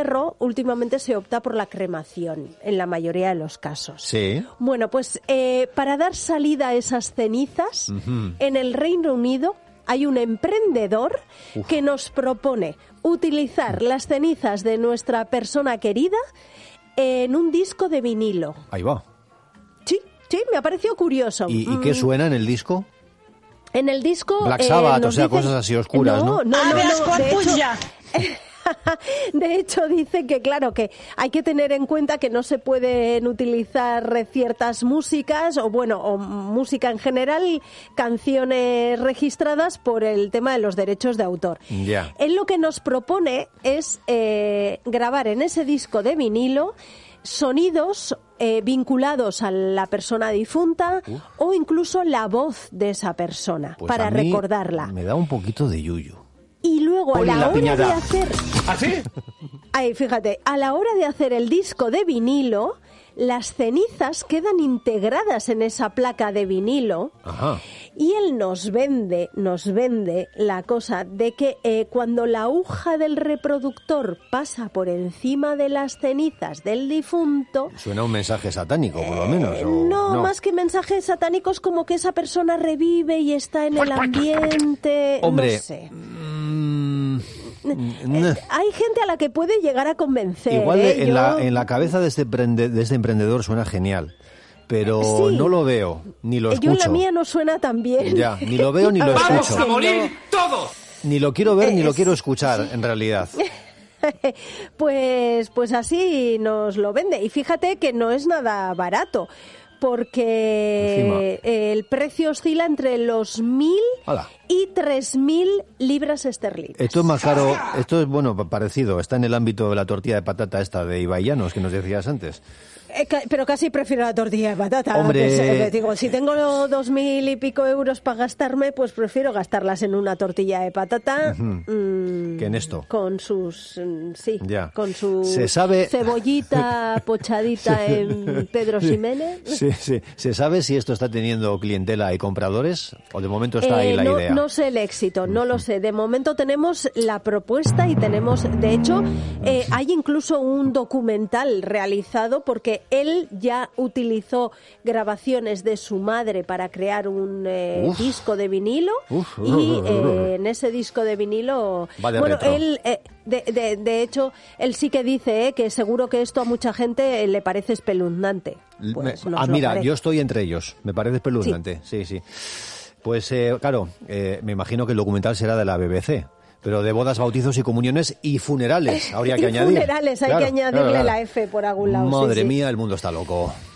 entierro, últimamente se opta por la cremación, en la mayoría de los casos. Sí. Bueno, pues para dar salida a esas cenizas, en el Reino Unido hay un emprendedor que nos propone utilizar las cenizas de nuestra persona querida en un disco de vinilo. Ahí va. Sí, me ha parecido curioso. ¿Y qué suena en el disco? En el disco... Black Sabbath, o sea, cosas así oscuras, ¿no? No, Corpus ya. De hecho, dice que, claro, que hay que tener en cuenta que no se pueden utilizar ciertas músicas, o música en general, canciones registradas por el tema de los derechos de autor. Ya. Él lo que nos propone es grabar en ese disco de vinilo sonidos vinculados a la persona difunta o incluso la voz de esa persona, Pues para a mí recordarla. Me da un poquito de yuyu. Y luego Ponle a la la hora piñata. de hacer... ¿Así? Ahí, fíjate, a la hora de hacer el disco de vinilo, las cenizas quedan integradas en esa placa de vinilo. Ajá. Y él nos vende la cosa de que cuando la aguja del reproductor pasa por encima de las cenizas del difunto... Suena un mensaje satánico, por lo menos. No, más que mensajes satánicos, como que esa persona revive y está en el ambiente... Hombre, no sé. Hay gente a la que puede llegar a convencer. Igual en la cabeza de este emprendedor suena genial, pero Sí. no lo veo, ni lo escucho. Yo en la mía no suena tan bien. Ya, ni lo veo ni lo ¡Vamos escucho. a morir todos! Ni lo quiero ver ni lo quiero escuchar, en realidad. Pues así nos lo vende. Y fíjate que no es nada barato, porque el precio oscila entre los 1.000 ¡Hala! y 3.000 libras esterlinas. Esto es más caro, esto es, parecido, está en el ámbito de la tortilla de patata esta de Ibai Llanos, que nos decías antes. Pero casi prefiero la tortilla de patata. Hombre. Digo, si tengo 2.000 y pico euros para gastarme, pues prefiero gastarlas en una tortilla de patata. Que en esto. Con sus... Ya. Con su Se sabe... cebollita pochadita en Pedro Ximénez. Sí. ¿Se sabe si esto está teniendo clientela y compradores? ¿O de momento está ahí la idea? No sé el éxito, no lo sé. De momento tenemos la propuesta y tenemos... De hecho, hay incluso un documental realizado porque él ya utilizó grabaciones de su madre para crear un disco de vinilo y en ese disco de vinilo... Va de retro. Él... De hecho, él sí que dice que seguro que esto a mucha gente le parece espeluznante. Pues nos lo mira, parece. yo estoy entre ellos. Me parece espeluznante. Sí. Pues claro, me imagino que el documental será de la BBC. Pero de bodas, bautizos y comuniones y funerales habría que añadir. Funerales, hay que añadirle la F por algún lado. Madre sí. mía, el mundo está loco.